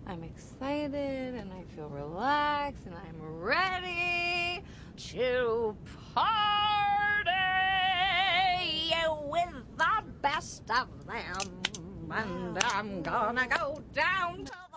I'm excited and I feel relaxed and I'm ready to party with the best of them. And I'm gonna go down to